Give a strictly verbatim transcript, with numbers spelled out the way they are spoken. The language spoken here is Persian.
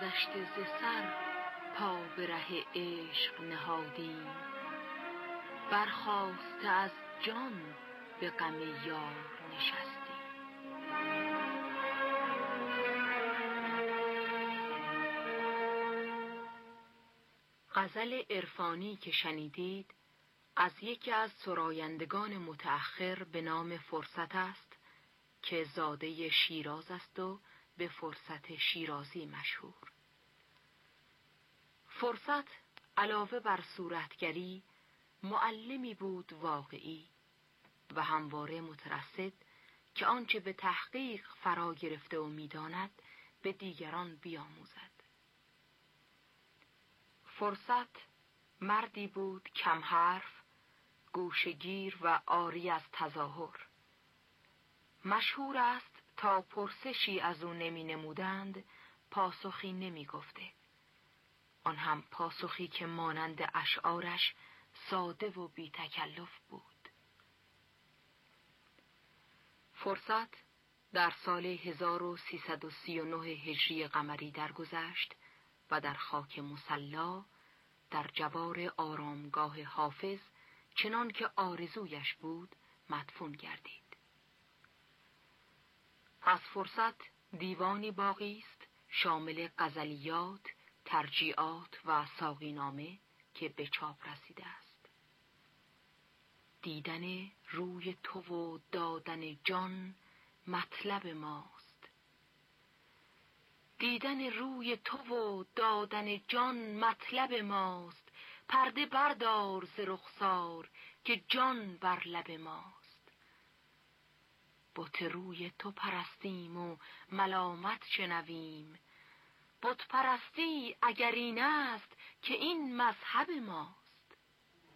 گذشته ز سر پا به ره عشق نهادیم، برخاسته از جان به غم یار نشستیم. غزل عرفانی که شنیدید از یکی از سرایندگان متأخر به نام فرصت است که زاده شیراز است و به فرصت شیرازی مشهور. فرصت علاوه بر صورتگری معلمی بود واقعی و همواره مترصد که آنچه به تحقیق فرا گرفته و می‌داند به دیگران بیاموزد. فرصت مردی بود کم حرف، گوشگیر و عاری از تظاهر. مشهور است تا پرسشی از او نمی نمودند پاسخی نمی گفته، آن هم پاسخی که مانند اشعارش ساده و بی تکلف بود. فرصت در سال هزار و سیصد و سی و نه هجری قمری درگذشت و در خاک مصلا در جوار آرامگاه حافظ چنان که آرزویش بود مدفون گردید. از فرصت دیوانی باقی است شامل غزلیات، ترجیعات و ساقینامه که به چاپ رسیده است. دیدن روی تو و دادن جان مطلب ماست، دیدن روی تو و دادن جان مطلب ماست، پرده بردار ز رخسار که جان بر لب ماست. بت روی تو پرستیم و ملامت شنویم، بت پرستی اگر این است که این مذهب ماست.